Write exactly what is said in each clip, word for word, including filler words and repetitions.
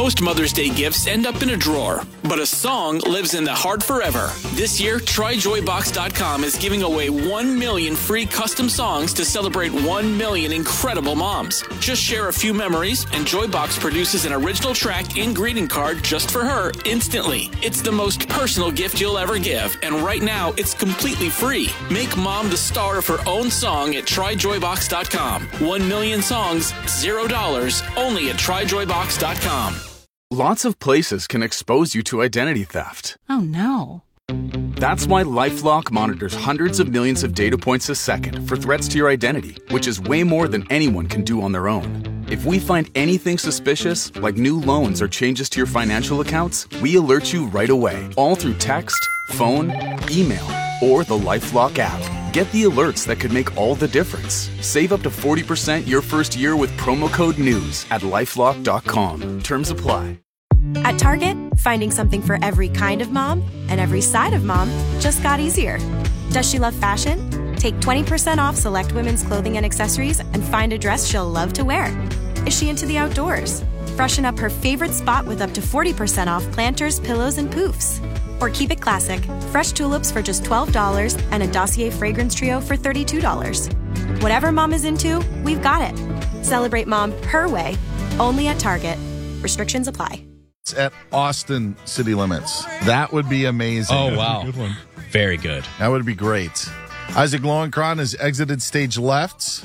Most Mother's Day gifts end up in a drawer, but a song lives in the heart forever. This year, try joy box dot com is giving away one million free custom songs to celebrate one million incredible moms. Just share a few memories, and Joybox produces an original track and greeting card just for her instantly. It's the most personal gift you'll ever give, and right now, it's completely free. Make mom the star of her own song at try joy box dot com. One million songs, zero dollars, only at try joy box dot com. Lots of places can expose you to identity theft. Oh, no. That's why LifeLock monitors hundreds of millions of data points a second for threats to your identity, which is way more than anyone can do on their own. If we find anything suspicious, like new loans or changes to your financial accounts, we alert you right away, all through text, phone, email, or the LifeLock app. Get the alerts that could make all the difference. Save up to forty percent your first year with promo code NEWS at lifelock dot com. Terms apply. At Target, finding something for every kind of mom and every side of mom just got easier. Does she love fashion? Take twenty percent off select women's clothing and accessories and find a dress she'll love to wear. Is she into the outdoors? Freshen up her favorite spot with up to forty percent off planters, pillows, and poofs. Or keep it classic, fresh tulips for just twelve dollars and a Dossier fragrance trio for thirty-two dollars. Whatever mom is into, we've got it. Celebrate mom her way, only at Target. Restrictions apply. At Austin city limits. That would be amazing. Oh, wow. Good one. Very good. That would be great. Isaac Lowenkron has exited stage left.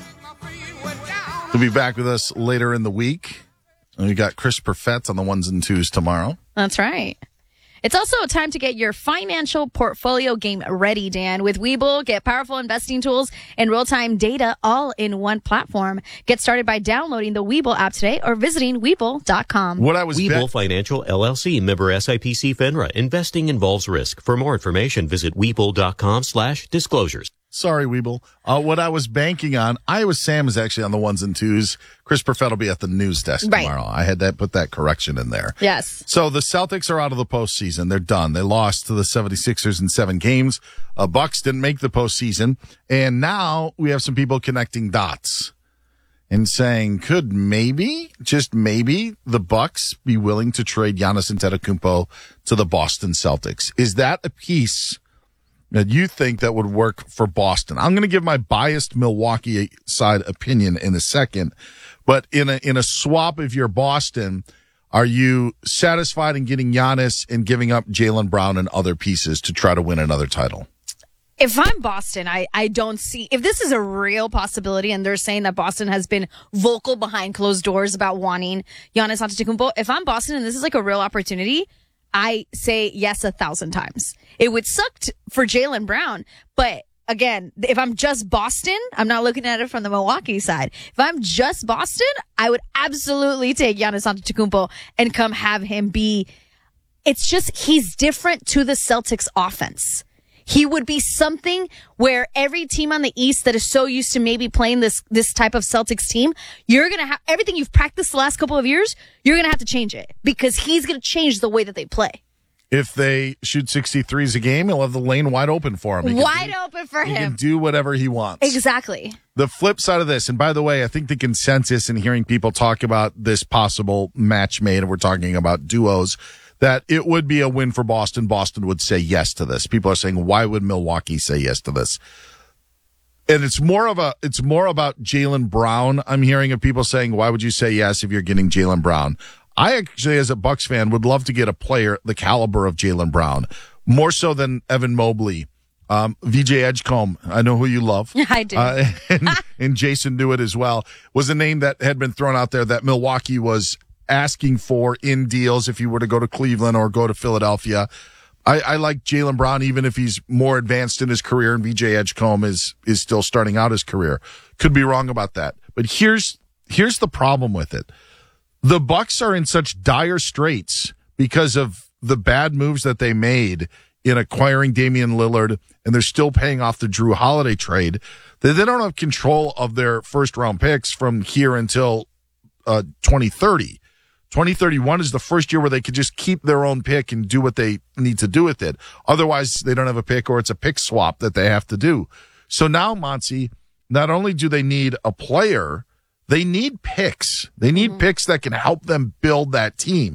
He'll be back with us later in the week. And we got Chris Perfett on the ones and twos tomorrow. That's right. It's also time to get your financial portfolio game ready, Dan. With Webull, get powerful investing tools and real-time data all in one platform. Get started by downloading the Webull app today or visiting Webull dot com. What I was Webull bet- Financial, L L C, member S I P C FINRA. Investing involves risk. For more information, visit Webull dot com slash disclosures. Sorry, Weeble. Uh, what I was banking on, Iowa Sam is actually on the ones and twos. Chris Perfett will be at the news desk Right. tomorrow. I had to put that correction in there. Yes. So the Celtics are out of the postseason. They're done. They lost to the seventy-sixers in seven games. Uh, Bucks didn't make the postseason. And now we have some people connecting dots and saying, could maybe, just maybe, the Bucks be willing to trade Giannis Antetokounmpo to the Boston Celtics? Is that a piece that you think that would work for Boston? I'm going to give my biased Milwaukee side opinion in a second, but in a in a swap, if you're Boston, are you satisfied in getting Giannis and giving up Jaylen Brown and other pieces to try to win another title? If I'm Boston, I, I don't see, if this is a real possibility and they're saying that Boston has been vocal behind closed doors about wanting Giannis Antetokounmpo, if I'm Boston and this is like a real opportunity, I say yes a thousand times. It would suck t- for Jaylen Brown, but again, if I'm just Boston, I'm not looking at it from the Milwaukee side. If I'm just Boston, I would absolutely take Giannis Antetokounmpo and come have him be. It's just he's different to the Celtics offense. He would be something where every team on the East that is so used to maybe playing this this type of Celtics team, you're going to have everything you've practiced the last couple of years, you're going to have to change it because he's going to change the way that they play. If they shoot sixty-threes a game, he'll have the lane wide open for him. He wide do, open for he him. He can do whatever he wants. Exactly. The flip side of this, and by the way, I think the consensus in hearing people talk about this possible match made, and we're talking about duos, that it would be a win for Boston. Boston would say yes to this. People are saying, why would Milwaukee say yes to this? And it's more of a, it's more about Jaylen Brown. I'm hearing of people saying, why would you say yes if you're getting Jaylen Brown? I actually, as a Bucks fan, would love to get a player the caliber of Jaylen Brown, more so than Evan Mobley. Um, V J Edgecombe, I know who you love. I do. Uh, and, and Jason knew it as well, was a name that had been thrown out there that Milwaukee was asking for in deals if you were to go to Cleveland or go to Philadelphia. I, I like Jaylen Brown, even if he's more advanced in his career, and V J Edgecombe is, is still starting out his career. Could be wrong about that. But here's, here's the problem with it. The Bucks are in such dire straits because of the bad moves that they made in acquiring Damian Lillard, and they're still paying off the Drew Holiday trade, that they don't have control of their first round picks from here until uh, twenty thirty. twenty thirty-one is the first year where they could just keep their own pick and do what they need to do with it. Otherwise, they don't have a pick, or it's a pick swap that they have to do. So now, Monty, not only do they need a player, they need picks. They need mm-hmm. picks that can help them build that team.